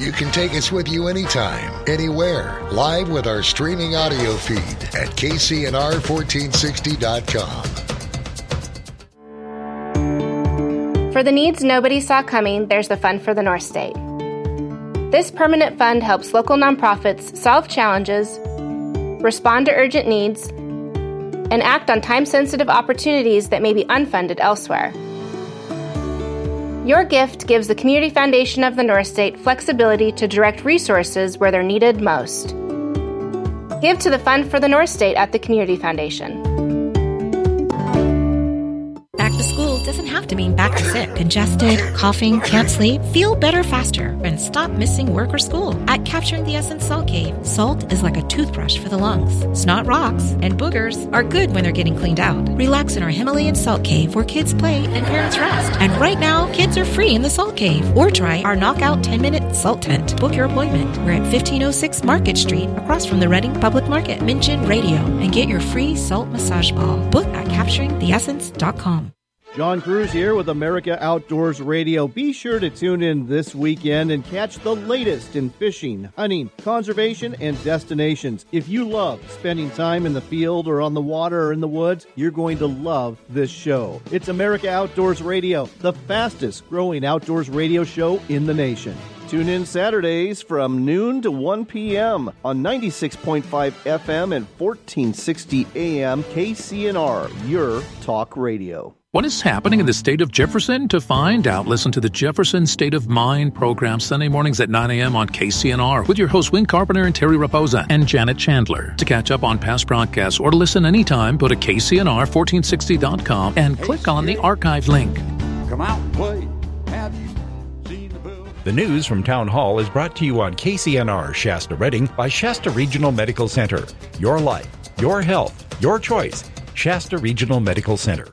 You can take us with you anytime, anywhere, live with our streaming audio feed at KCNR1460.com. For the needs nobody saw coming, there's the Fund for the North State. This permanent fund helps local nonprofits solve challenges, respond to urgent needs, and act on time-sensitive opportunities that may be unfunded elsewhere. Your gift gives the Community Foundation of the North State flexibility to direct resources where they're needed most. Give to the Fund for the North State at the Community Foundation. Back to school doesn't have to mean back to sick. Congested, coughing, can't sleep? Feel better faster and stop missing work or school. At Capturing the Essence Salt Cave, salt is like a toothbrush for the lungs. Snot rocks and boogers are good when they're getting cleaned out. Relax in our Himalayan Salt Cave where kids play and parents rest. And right now, kids are free in the Salt Cave. Or try our Knockout 10-Minute Salt Tent. Book your appointment. We're at 1506 Market Street, across from the Reading Public Market. Mention radio and get your free salt massage ball. Book at CapturingTheEssence.com. John Cruz here with America Outdoors Radio. Be sure to tune in this weekend and catch the latest in fishing, hunting, conservation, and destinations. If you love spending time in the field or on the water or in the woods, you're going to love this show. It's America Outdoors Radio, the fastest growing outdoors radio show in the nation. Tune in Saturdays from noon to 1 p.m. on 96.5 FM and 1460 AM KCNR, your talk radio. What is happening in the state of Jefferson? To find out, listen to the Jefferson State of Mind program Sunday mornings at 9 a.m. on KCNR with your hosts Win Carpenter and Terry Raposa and Janet Chandler. To catch up on past broadcasts or to listen anytime, go to KCNR1460.com and click on the archive link. Come out and play. Have you seen the boom? The news from Town Hall is brought to you on KCNR Shasta Reading by Shasta Regional Medical Center. Your life, your health, your choice. Shasta Regional Medical Center.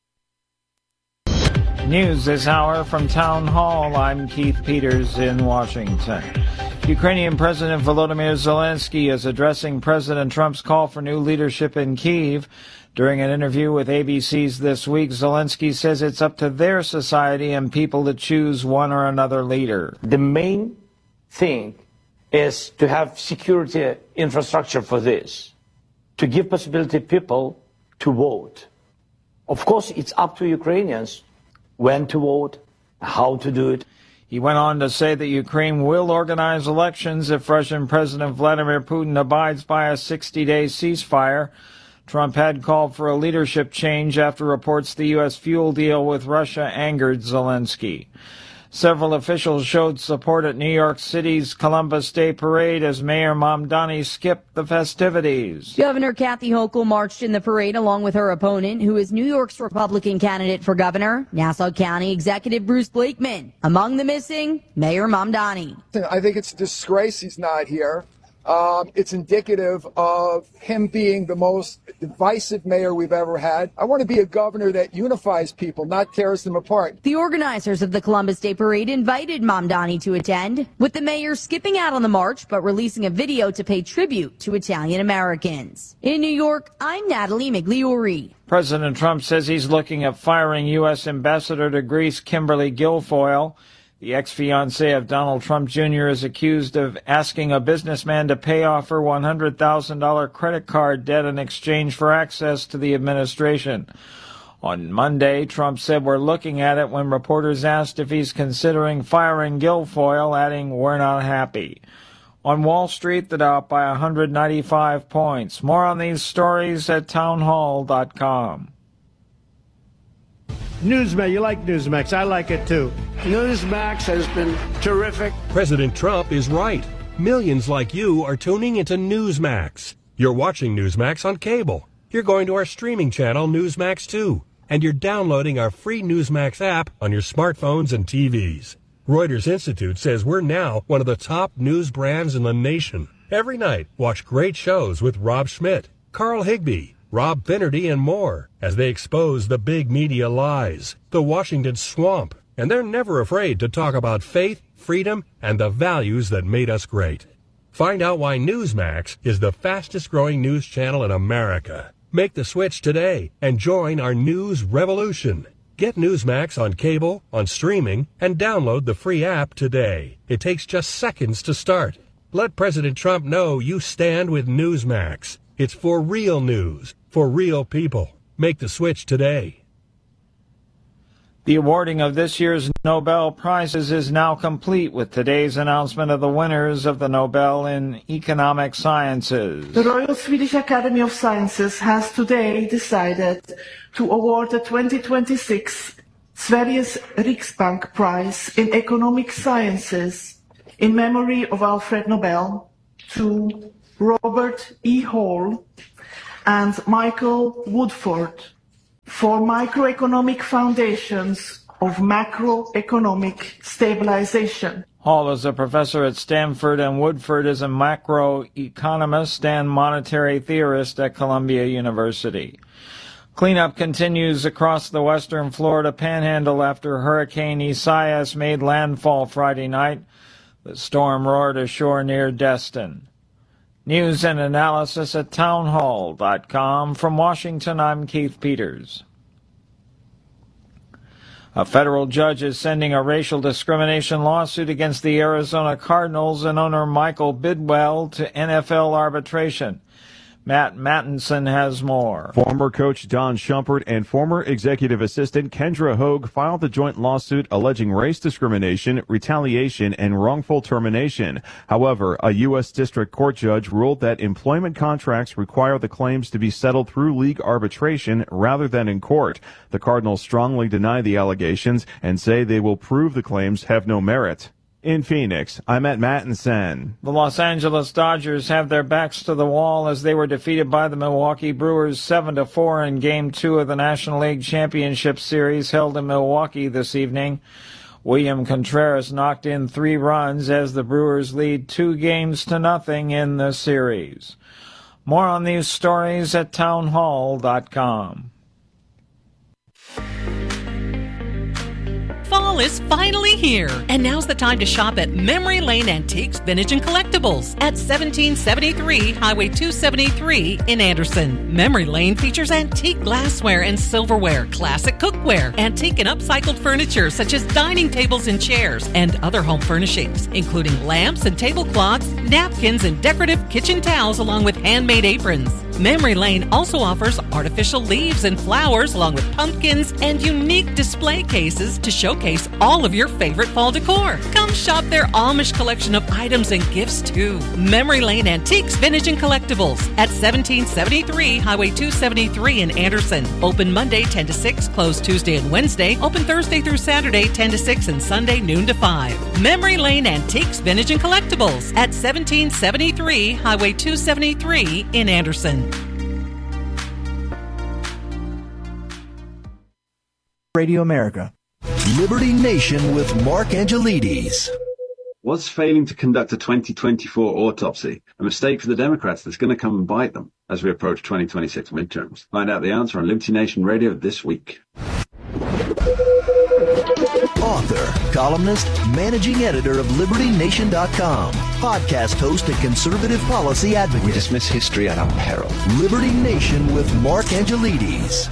News this hour from Town Hall. I'm Keith Peters in Washington. Ukrainian President Volodymyr Zelensky is addressing President Trump's call for new leadership in Kyiv. During an interview with ABC's This Week, Zelensky says it's up to their society and people to choose one or another leader. The main thing is to have security infrastructure for this, to give possibility people to vote. Of course, it's up to Ukrainians when to vote, how to do it. He went on to say that Ukraine will organize elections if Russian President Vladimir Putin abides by a 60-day ceasefire. Trump had called for a leadership change after reports the U.S. fuel deal with Russia angered Zelensky. Several officials showed support at New York City's Columbus Day Parade as Mayor Mamdani skipped the festivities. Governor Kathy Hochul marched in the parade along with her opponent, who is New York's Republican candidate for governor, Nassau County Executive Bruce Blakeman. Among the missing, Mayor Mamdani. I think it's a disgrace he's not here. It's indicative of him being the most divisive mayor we've ever had. I want to be a governor that unifies people, not tears them apart. The organizers of the Columbus Day Parade invited Mamdani to attend, with the mayor skipping out on the march but releasing a video to pay tribute to Italian Americans. In New York, I'm Natalie Migliori. President Trump says he's looking at firing U.S. Ambassador to Greece Kimberly Guilfoyle. The ex-fiancée of Donald Trump Jr. is accused of asking a businessman to pay off her $100,000 credit card debt in exchange for access to the administration. On Monday, Trump said, "We're looking at it," when reporters asked if he's considering firing Guilfoyle, adding, "We're not happy." On Wall Street, the Dow up by 195 points. More on these stories at townhall.com. Newsmax, you like Newsmax. I like it too. Newsmax has been terrific. President Trump is right. Millions like you are tuning into Newsmax. You're watching Newsmax on cable. You're going to our streaming channel, Newsmax 2. And you're downloading our free Newsmax app on your smartphones and TVs. Reuters Institute says we're now one of the top news brands in the nation. Every night, watch great shows with Rob Schmidt, Carl Higbie, Rob Finnerty, and more as they expose the big media lies, the Washington swamp, and they're never afraid to talk about faith, freedom, and the values that made us great. Find out why Newsmax is the fastest growing news channel in America. Make the switch today and join our news revolution. Get Newsmax on cable, on streaming, and download the free app today. It takes just seconds to start. Let President Trump know you stand with Newsmax. It's for real news, for real people. Make the switch today. The awarding of this year's Nobel Prizes is now complete with today's announcement of the winners of the Nobel in Economic Sciences. The Royal Swedish Academy of Sciences has today decided to award the 2026 Sveriges Riksbank Prize in Economic Sciences in memory of Alfred Nobel to Robert E. Hall and Michael Woodford for microeconomic foundations of macroeconomic stabilization. Hall is a professor at Stanford, and Woodford is a macroeconomist and monetary theorist at Columbia University. Cleanup continues across the western Florida panhandle after Hurricane Isaias made landfall Friday night. The storm roared ashore near Destin. News and analysis at townhall.com. From Washington, I'm Keith Peters. A federal judge is sending a racial discrimination lawsuit against the Arizona Cardinals and owner Michael Bidwell to NFL arbitration. Matt Mattinson has more. Former coach Don Shumpert and former executive assistant Kendra Hogue filed the joint lawsuit alleging race discrimination, retaliation, and wrongful termination. However, a U.S. District Court judge ruled that employment contracts require the claims to be settled through league arbitration rather than in court. The Cardinals strongly deny the allegations and say they will prove the claims have no merit. In Phoenix, I'm at Mattinson. The Los Angeles Dodgers have their backs to the wall as they were defeated by the Milwaukee Brewers 7-4 in Game 2 of the National League Championship Series held in Milwaukee this evening. William Contreras knocked in 3 runs as the Brewers lead 2-0 in the series. More on these stories at townhall.com. Fall is finally here, and now's the time to shop at Memory Lane Antiques, Vintage, and Collectibles at 1773 Highway 273 in Anderson. Memory Lane features antique glassware and silverware, classic cookware, antique and upcycled furniture such as dining tables and chairs, and other home furnishings, including lamps and tablecloths, napkins, and decorative kitchen towels along with handmade aprons. Memory Lane also offers artificial leaves and flowers along with pumpkins and unique display cases to showcase all of your favorite fall decor. Come shop their Amish collection of items and gifts too. Memory Lane Antiques, Vintage, and Collectibles at 1773 Highway 273 in Anderson. Open Monday 10 to 6, closed Tuesday and Wednesday. Open Thursday through Saturday 10 to 6 and Sunday noon to 5. Memory Lane Antiques, Vintage, and Collectibles at 1773 Highway 273 in Anderson. Radio America. Liberty Nation with Mark Angelides. Was failing to conduct a 2024 autopsy a mistake for the Democrats that's going to come and bite them as we approach 2026 midterms? Find out the answer on Liberty Nation Radio this week. Author, columnist, managing editor of LibertyNation.com, podcast host and conservative policy advocate. We dismiss history at our peril. Liberty Nation with Mark Angelides.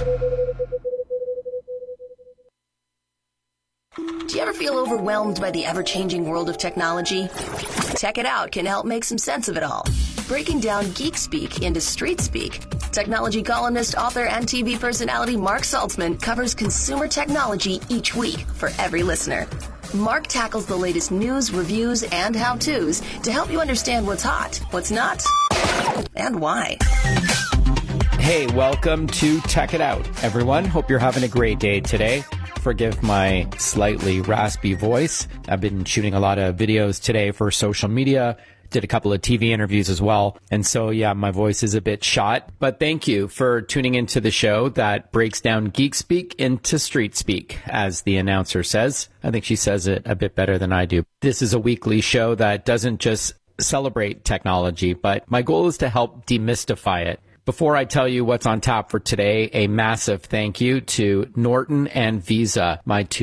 Do you ever feel overwhelmed by the ever-changing world of technology? Tech It Out can help make some sense of it all. Breaking down geek speak into street speak, technology columnist, author, and TV personality Mark Saltzman covers consumer technology each week for every listener. Mark tackles the latest news, reviews, and how-tos to help you understand what's hot, what's not, and why. Hey, welcome to Tech It Out, everyone. Hope you're having a great day today. Forgive my slightly raspy voice. I've been shooting a lot of videos today for social media, did a couple of TV interviews as well. And so, yeah, my voice is a bit shot. But thank you for tuning into the show that breaks down geek speak into street speak, as the announcer says. I think she says it a bit better than I do. This is a weekly show that doesn't just celebrate technology, but my goal is to help demystify it. Before I tell you what's on tap for today, a massive thank you to Norton and Visa, my two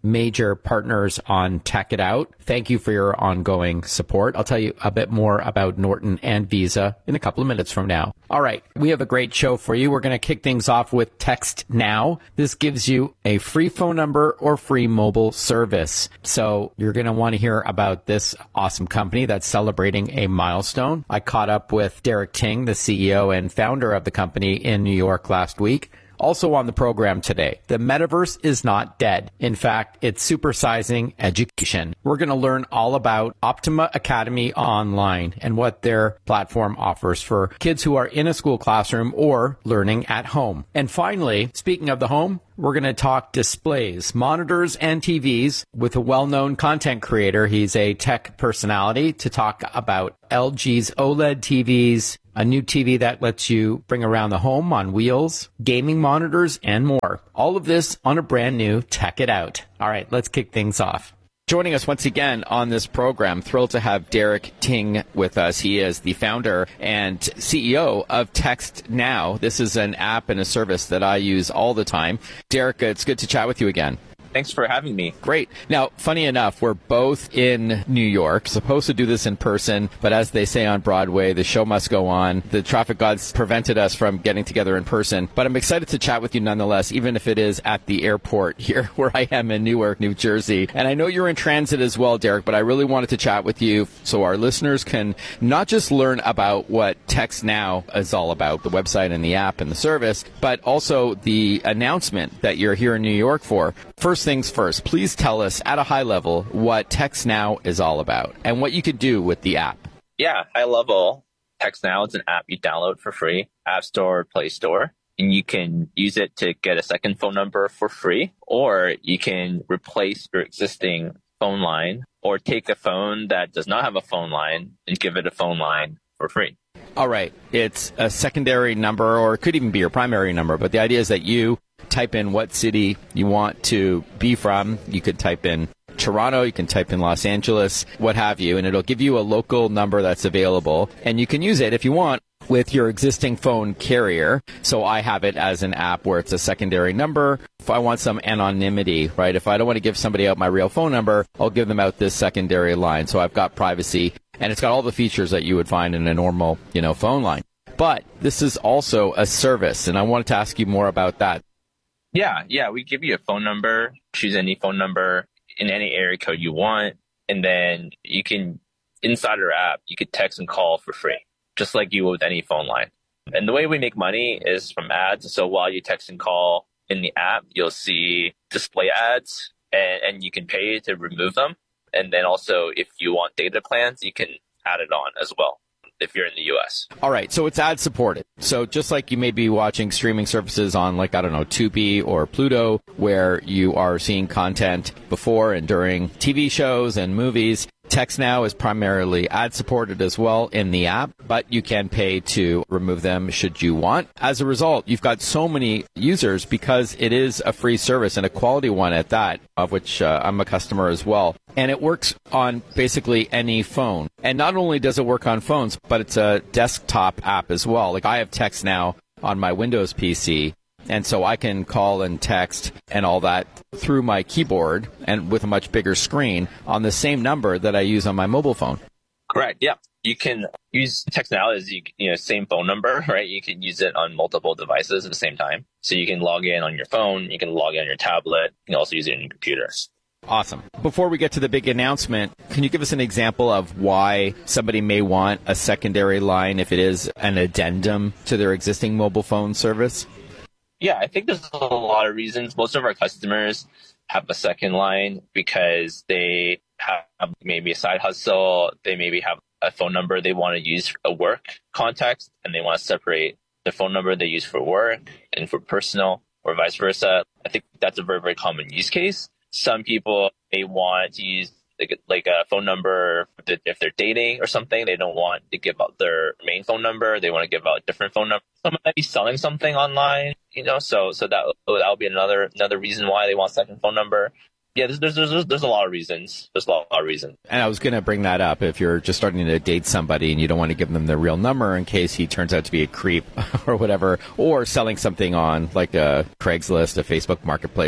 major partners on Tech It Out. Thank you for your ongoing support. I'll tell you a bit more about Norton and Visa in a couple of minutes from now. All right, we have a great show for you. We're going to kick things off with Text Now. This gives you a free phone number or free mobile service. So you're going to want to hear about this awesome company that's celebrating a milestone. I caught up with Derek Ting, the CEO and founder of the company, in New York last week. Also on the program today, the metaverse is not dead. In fact, it's supersizing education. We're going to learn all about Optima Academy Online and what their platform offers for kids who are in a school classroom or learning at home. And finally, speaking of the home, we're going to talk displays, monitors, and TVs with a well-known content creator. He's a tech personality to talk about LG's OLED TVs, a new TV that lets you bring around the home on wheels, gaming monitors, and more. All of this on a brand new Tech It Out. All right, let's kick things off. Joining us once again on this program, thrilled to have Derek Ting with us. He is the founder and CEO of Text Now. This is an app and a service that I use all the time. Derek, it's good to chat with you again. Thanks for having me. Great. Now, funny enough, we're both in New York, supposed to do this in person, but as they say on Broadway, the show must go on. The traffic gods prevented us from getting together in person, but I'm excited to chat with you nonetheless, even if it is at the airport here where I am in Newark, New Jersey. And I know you're in transit as well, Derek, but I really wanted to chat with you so our listeners can not just learn about what Text Now is all about, the website and the app and the service, but also the announcement that you're here in New York for. First things first, please tell us at a high level what Text Now is all about and what you could do with the app. Yeah, high level. Text Now is an app you download for free, App Store, Play Store, and you can use it to get a second phone number for free, or you can replace your existing phone line or take a phone that does not have a phone line and give it a phone line for free. All right. It's a secondary number, or it could even be your primary number, but the idea is that you type in what city you want to be from. You could type in Toronto, you can type in Los Angeles, what have you, and it'll give you a local number that's available. And you can use it if you want with your existing phone carrier. So I have it as an app where it's a secondary number. If I want some anonymity, right? If I don't want to give somebody out my real phone number, I'll give them out this secondary line. So I've got privacy, and it's got all the features that you would find in a normal, phone line. But this is also a service, and I wanted to ask you more about that. Yeah. We give you a phone number, choose any phone number in any area code you want. And then you can, inside our app, you could text and call for free, just like you would with any phone line. And the way we make money is from ads. So while you text and call in the app, you'll see display ads and you can pay to remove them. And then also if you want data plans, you can add it on as well if you're in the U.S. All right. So it's ad supported. So just like you may be watching streaming services on Tubi or Pluto, where you are seeing content before and during TV shows and movies, Text Now is primarily ad-supported as well in the app, but you can pay to remove them should you want. As a result, you've got so many users because it is a free service and a quality one at that, of which I'm a customer as well. And it works on basically any phone. And not only does it work on phones, but it's a desktop app as well. Like I have Text Now on my Windows PC. And so I can call and text and all that through my keyboard and with a much bigger screen on the same number that I use on my mobile phone. Correct. Yeah. You can use Text Now as same phone number, right? You can use it on multiple devices at the same time. So you can log in on your phone. You can log in on your tablet. You can also use it on your computer. Awesome. Before we get to the big announcement, can you give us an example of why somebody may want a secondary line if it is an addendum to their existing mobile phone service? Yeah, I think there's a lot of reasons. Most of our customers have a second line because they have maybe a side hustle. They maybe have a phone number they want to use for a work context, and they want to separate the phone number they use for work and for personal, or vice versa. I think that's a very, very common use case. Some people may want to use like a phone number if they're dating or something. They don't want to give out their main phone number. They want to give out a different phone number. Someone might be selling something online, so that'll be another reason why they want a second phone number. Yeah, there's a lot of reasons. There's a lot of reasons. And I was going to bring that up. If you're just starting to date somebody and you don't want to give them their real number in case he turns out to be a creep or whatever, or selling something on like a Craigslist, a Facebook marketplace,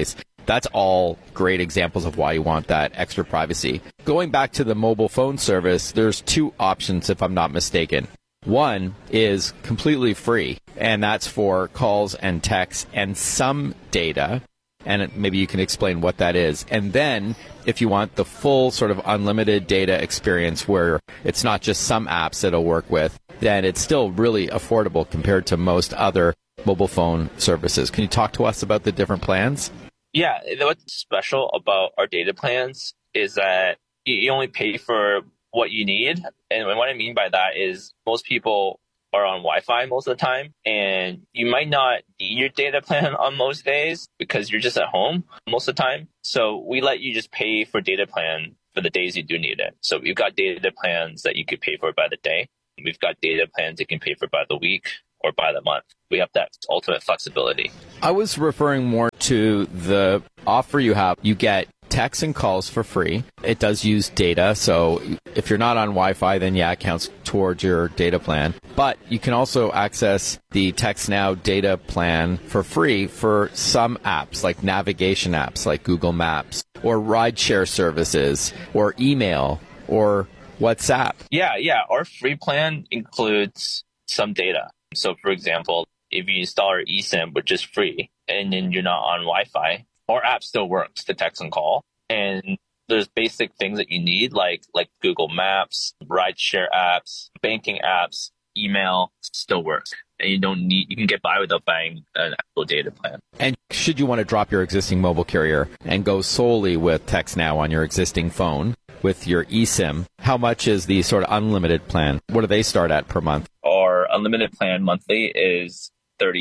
That's all great examples of why you want that extra privacy. Going back to the mobile phone service, there's two options, if I'm not mistaken. One is completely free, and that's for calls and texts and some data. And maybe you can explain what that is. And then if you want the full sort of unlimited data experience where it's not just some apps it'll work with, then it's still really affordable compared to most other mobile phone services. Can you talk to us about the different plans? Yeah, what's special about our data plans is that you only pay for what you need. And what I mean by that is most people are on Wi-Fi most of the time, and you might not need your data plan on most days because you're just at home most of the time. So we let you just pay for data plan for the days you do need it. So we've got data plans that you could pay for by the day. We've got data plans you can pay for by the week or by the month. We have that ultimate flexibility. I was referring more to the offer you have. You get texts and calls for free. It does use data, so if you're not on Wi-Fi, then yeah, it counts towards your data plan. But you can also access the Text Now data plan for free for some apps, like navigation apps like Google Maps, or rideshare services, or email, or WhatsApp. Yeah. Our free plan includes some data. So, for example, if you install our eSIM, which is free, and then you're not on Wi-Fi, our app still works to text and call. And there's basic things that you need, like Google Maps, rideshare apps, banking apps, email still works. And you can get by without buying an actual data plan. And should you want to drop your existing mobile carrier and go solely with Text Now on your existing phone with your eSIM, how much is the sort of unlimited plan? What do they start at per month? Our unlimited plan monthly is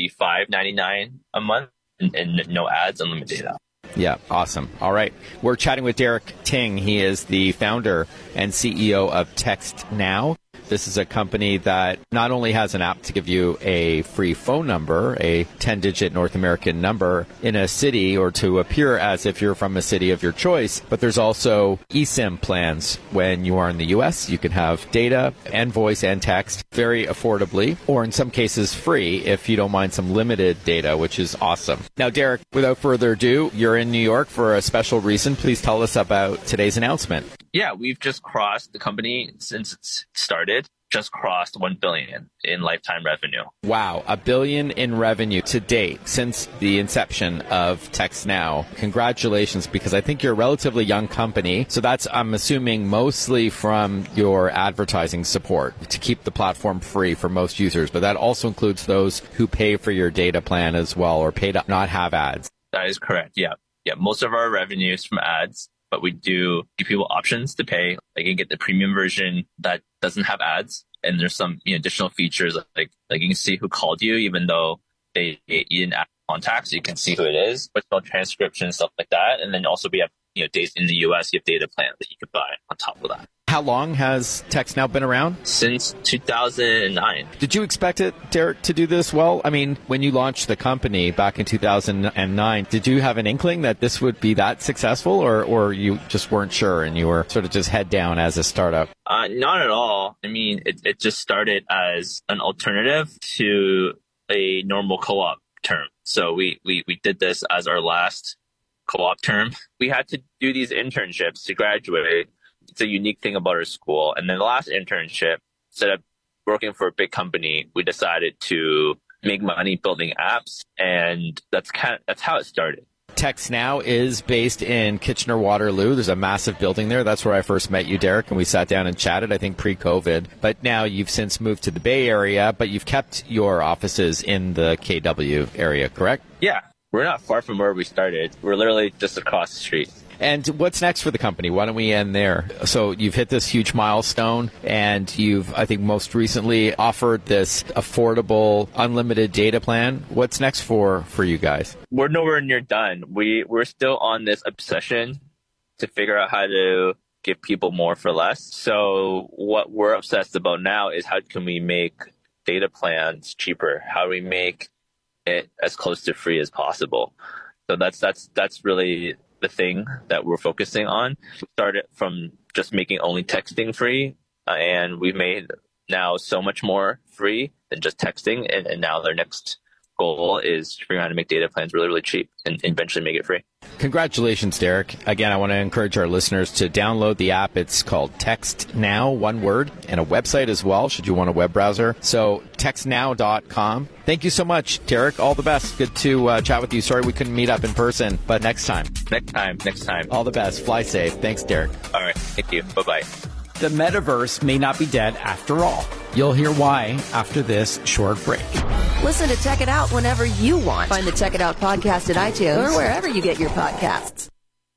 $35.99 a month. And no ads, unlimited data. Yeah, awesome. All right. We're chatting with Derek Ting. He is the founder and CEO of Text Now. This is a company that not only has an app to give you a free phone number, a 10-digit North American number in a city, or to appear as if you're from a city of your choice, but there's also eSIM plans. When you are in the U.S., you can have data and voice and text very affordably, or in some cases free if you don't mind some limited data, which is awesome. Now, Derek, without further ado, you're in New York for a special reason. Please tell us about today's announcement. Yeah, we've just crossed, the company, since it's started, just crossed $1 billion in lifetime revenue. Wow, $1 billion in revenue to date since the inception of Text Now. Congratulations, because I think you're a relatively young company. So that's, I'm assuming, mostly from your advertising support to keep the platform free for most users. But that also includes those who pay for your data plan as well, or pay to not have ads. That is correct, yeah. Most of our revenue is from ads, but we do give people options to pay. Like, you can get the premium version that doesn't have ads, and there's some additional features like you can see who called you, even though you didn't add contact, so you can see who it is, but no transcription, stuff like that. And then also we have days in the US, you have data plans that you can buy on top of that. How long has Text Now been around? Since 2009. Did you expect it, Derek, to do this well? I mean, when you launched the company back in 2009, did you have an inkling that this would be that successful, or you just weren't sure and you were sort of just head down as a startup? Not at all. I mean, it just started as an alternative to a normal co-op term. So we did this as our last co-op term. We had to do these internships to graduate. It's a unique thing about our school. And then the last internship, instead of working for a big company, we decided to make money building apps. And that's how it started. Text Now is based in Kitchener-Waterloo. There's a massive building there. That's where I first met you, Derek, and we sat down and chatted, I think, pre-COVID. But now you've since moved to the Bay Area, but you've kept your offices in the KW area, correct? Yeah. We're not far from where we started. We're literally just across the street. And what's next for the company? Why don't we end there? So you've hit this huge milestone, and you've, I think, most recently offered this affordable, unlimited data plan. What's next for you guys? We're nowhere near done. We're still on this obsession to figure out how to give people more for less. So what we're obsessed about now is how can we make data plans cheaper? How do we make it as close to free as possible? So that's really the thing that we're focusing on. We started from just making only texting free, and we've made now so much more free than just texting. And now our next goal is figuring out how to make data plans really, really cheap and eventually make it free. Congratulations, Derek. Again, I want to encourage our listeners to download the app. It's called Text Now, one word, and a website as well, should you want a web browser. So textnow.com. Thank you so much, Derek. All the best. Good to chat with you. Sorry we couldn't meet up in person, but next time. Next time. All the best. Fly safe. Thanks, Derek. All right. Thank you. Bye-bye. The metaverse may not be dead after all. You'll hear why after this short break. Listen to Tech It Out whenever you want. Find the Tech It Out podcast at iTunes or wherever you get your podcasts.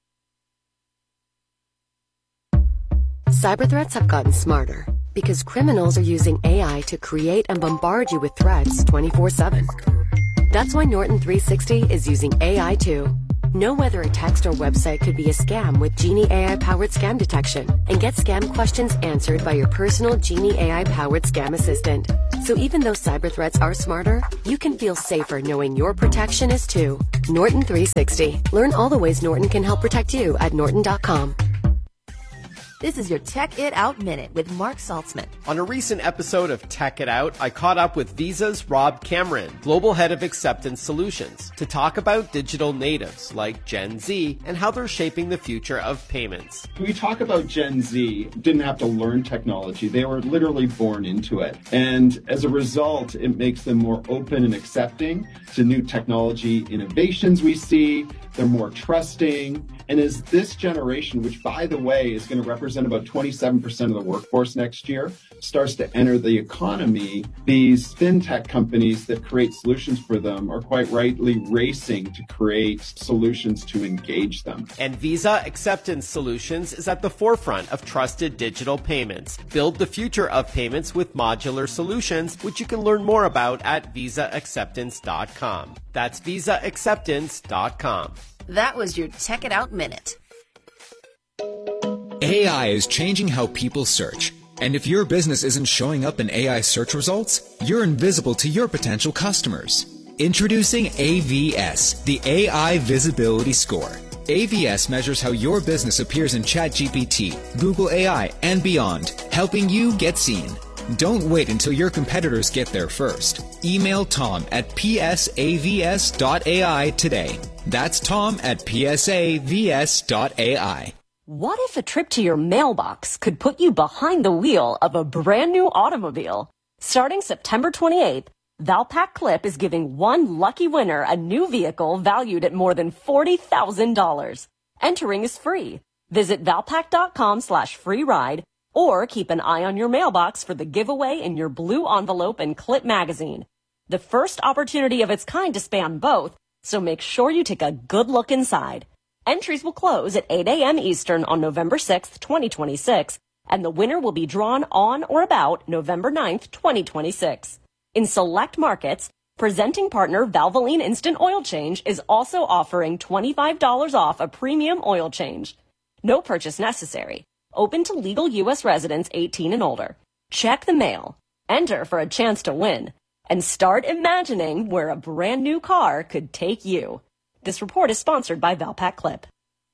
Cyber threats have gotten smarter because criminals are using AI to create and bombard you with threats 24/7. That's why Norton 360 is using AI too. Know whether a text or website could be a scam with Genie AI-powered scam detection and get scam questions answered by your personal Genie AI-powered scam assistant. So even though cyber threats are smarter, you can feel safer knowing your protection is too. Norton 360. Learn all the ways Norton can help protect you at norton.com. This is your Tech It Out Minute with Mark Saltzman. On a recent episode of Tech It Out, I caught up with Visa's Rob Cameron, Global Head of Acceptance Solutions, to talk about digital natives like Gen Z and how they're shaping the future of payments. When we talk about Gen Z, didn't have to learn technology. They were literally born into it. And as a result, it makes them more open and accepting to new technology innovations we see. They're more trusting. And as this generation, which, by the way, is going to represent about 27% of the workforce next year, starts to enter the economy, these fintech companies that create solutions for them are quite rightly racing to create solutions to engage them. And Visa Acceptance Solutions is at the forefront of trusted digital payments. Build the future of payments with modular solutions, which you can learn more about at visaacceptance.com. That's visaacceptance.com. That was your Tech It Out Minute. AI is changing how people search. And if your business isn't showing up in AI search results, you're invisible to your potential customers. Introducing AVS, the AI Visibility Score. AVS measures how your business appears in ChatGPT, Google AI, and beyond, helping you get seen. Don't wait until your competitors get there first. Email Tom at psavs.ai today. That's Tom at psavs.ai. What if a trip to your mailbox could put you behind the wheel of a brand new automobile? Starting September 28th, Valpak Clip is giving one lucky winner a new vehicle valued at more than $40,000. Entering is free. Visit valpak.com/free ride or keep an eye on your mailbox for the giveaway in your blue envelope and Clip magazine. The first opportunity of its kind to span both, so make sure you take a good look inside. Entries will close at 8 a.m. Eastern on November 6th, 2026, and the winner will be drawn on or about November 9th, 2026. In select markets, presenting partner Valvoline Instant Oil Change is also offering $25 off a premium oil change. No purchase necessary. Open to legal U.S. residents 18 and older. Check the mail. Enter for a chance to win. And start imagining where a brand new car could take you. This report is sponsored by Valpak Clip.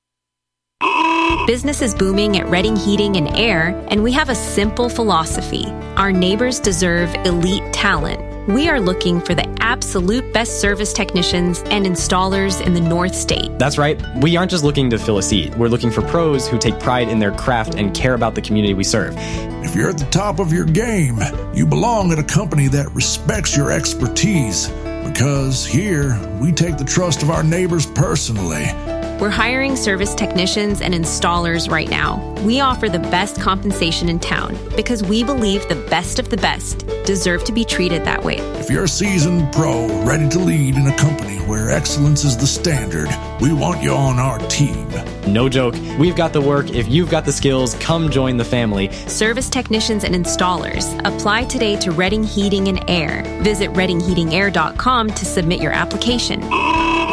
Business is booming at Redding Heating and Air, and we have a simple philosophy. Our neighbors deserve elite talent. We are looking for the absolute best service technicians and installers in the North State. That's right. We aren't just looking to fill a seat. We're looking for pros who take pride in their craft and care about the community we serve. If you're at the top of your game, you belong at a company that respects your expertise. Because here, we take the trust of our neighbors personally. We're hiring service technicians and installers right now. We offer the best compensation in town because we believe the best of the best deserve to be treated that way. If you're a seasoned pro ready to lead in a company where excellence is the standard, we want you on our team. No joke. We've got the work. If you've got the skills, come join the family. Service technicians and installers. Apply today to Redding Heating and Air. Visit reddingheatingair.com to submit your application.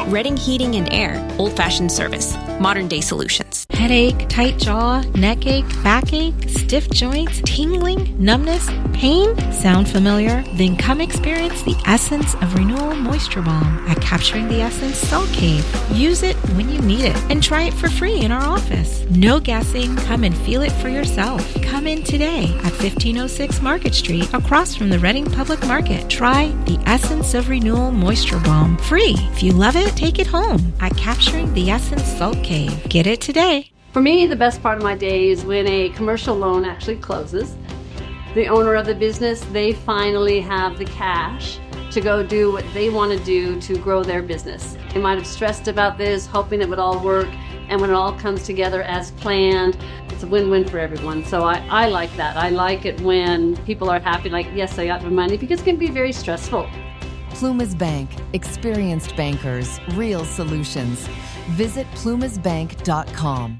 Reading Heating and Air, old-fashioned service, modern-day solutions. Headache, tight jaw, neck ache, backache, stiff joints, tingling, numbness, pain? Sound familiar? Then come experience the Essence of Renewal Moisture Balm at Capturing the Essence Salt Cave. Use it when you need it and try it for free in our office. No guessing. Come and feel it for yourself. Come in today at 1506 Market Street across from the Reading Public Market. Try the Essence of Renewal Moisture Balm free. If you love it, take it home at Capturing the Essence Salt Cave. Get it today. For me, the best part of my day is when a commercial loan actually closes. The owner of the business, they finally have the cash to go do what they want to do to grow their business. They might have stressed about this, hoping it would all work, and when it all comes together as planned, it's a win-win for everyone. So I like that. I like it when people are happy, like, yes, I got my money, because it can be very stressful. Plumas Bank. Experienced bankers. Real solutions. Visit plumasbank.com.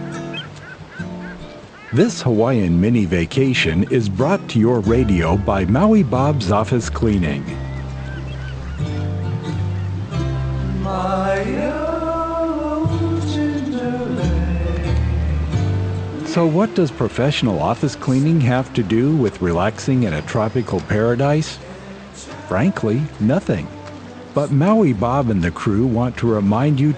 This Hawaiian mini vacation is brought to your radio by Maui Bob's Office Cleaning. So what does professional office cleaning have to do with relaxing in a tropical paradise? Frankly, nothing. But Maui Bob and the crew want to remind you